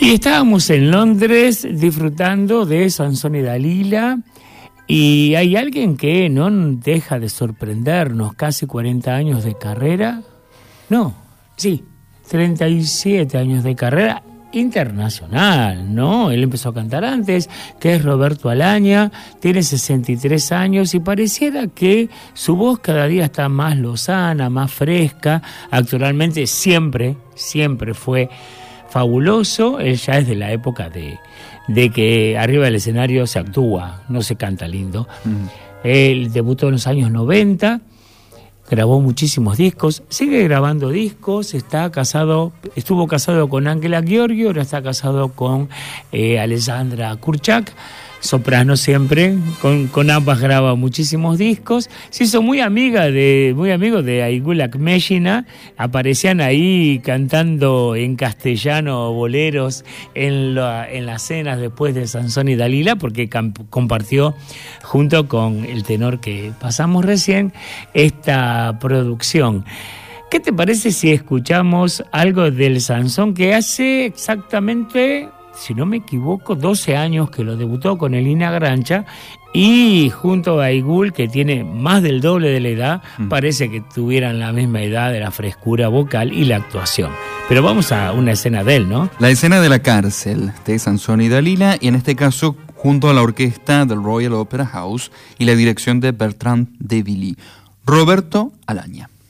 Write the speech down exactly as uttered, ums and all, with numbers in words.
Y estábamos en Londres disfrutando de Sansón y Dalila, y hay alguien que no deja de sorprendernos, casi cuarenta años de carrera, no, sí, treinta y siete años de carrera internacional, ¿no? Él empezó a cantar antes, que es Roberto Alaña, tiene sesenta y tres años y pareciera que su voz cada día está más lozana, más fresca. Actualmente siempre, siempre fue fabuloso. Él ya es de la época de, de que arriba del escenario se actúa, no se canta lindo. Mm. Él debutó en los años noventa, grabó muchísimos discos, sigue grabando discos, está casado, estuvo casado con Ángela Giorgio, ahora está casado con eh, Alessandra Kurchak, soprano siempre, con, con ambas graba muchísimos discos. Se hizo muy amiga de, muy amigo de Aigul Akmeshina, aparecían ahí cantando en castellano boleros en, la, en las cenas después de Sansón y Dalila, porque camp- compartió junto con el tenor que pasamos recién esta producción. ¿Qué te parece si escuchamos algo del Sansón que hace exactamente, si no me equivoco, doce años que lo debutó con Elina Grancha, y junto a Aigul, que tiene más del doble de la edad, mm. parece que tuvieran la misma edad de la frescura vocal y la actuación. Pero vamos a una escena de él, ¿no? La escena de la cárcel de Sansón y Dalila, y en este caso junto a la orquesta del Royal Opera House y la dirección de Bertrand de Billy. Roberto Alaña.